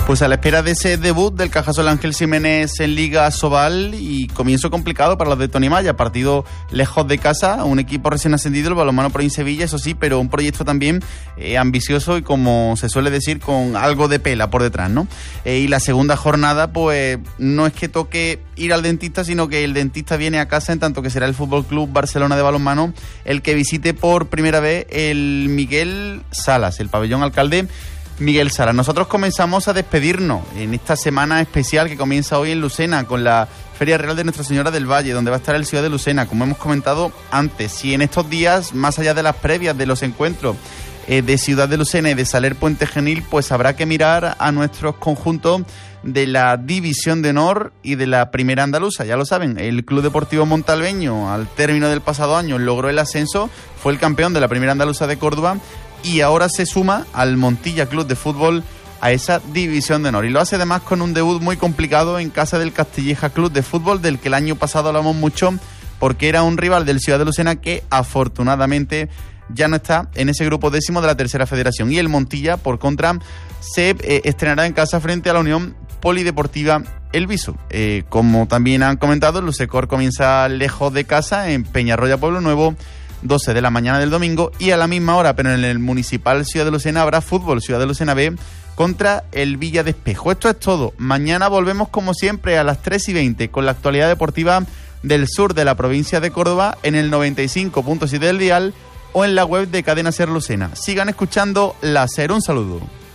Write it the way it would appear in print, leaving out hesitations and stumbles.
Pues a la espera de ese debut del Cajasol Ángel Ximénez en Liga Asobal y comienzo complicado para los de Tony Maya, partido lejos de casa, un equipo recién ascendido, el Balonmano Provín Sevilla, eso sí, pero un proyecto también ambicioso y, como se suele decir, con algo de pela por detrás, ¿no? Y la segunda jornada, pues no es que toque ir al dentista, sino que el dentista viene a casa, en tanto que será el Fútbol Club Barcelona de balonmano el que visite por primera vez el Miguel Salas, el pabellón Alcalde Miguel Salas. Nosotros comenzamos a despedirnos en esta semana especial que comienza hoy en Lucena con la Feria Real de Nuestra Señora del Valle, donde va a estar el Ciudad de Lucena, como hemos comentado antes. Y en estos días, más allá de las previas de los encuentros de Ciudad de Lucena y de Saler Puente Genil, pues habrá que mirar a nuestros conjuntos de la División de Honor y de la Primera Andaluza. Ya lo saben, el Club Deportivo Montalbeño, al término del pasado año, logró el ascenso, fue el campeón de la Primera Andaluza de Córdoba y ahora se suma al Montilla Club de Fútbol a esa División de Honor. Y lo hace además con un debut muy complicado en casa del Castilleja Club de Fútbol, del que el año pasado hablamos mucho, porque era un rival del Ciudad de Lucena que afortunadamente ya no está en ese grupo décimo de la Tercera Federación. Y el Montilla, por contra, se estrenará en casa frente a la Unión Polideportiva El Viso. Como también han comentado, el Lucecor comienza lejos de casa en Peñarroya, Pueblo Nuevo, 12 de la mañana del domingo, y a la misma hora, pero en el Municipal Ciudad de Lucena, habrá fútbol Ciudad de Lucena B contra el Villa de Espejo. Esto es todo. Mañana volvemos como siempre a las 3:20 con la actualidad deportiva del sur de la provincia de Córdoba en el 95.7 del dial o en la web de Cadena Ser Lucena. Sigan escuchando la SER. Un saludo.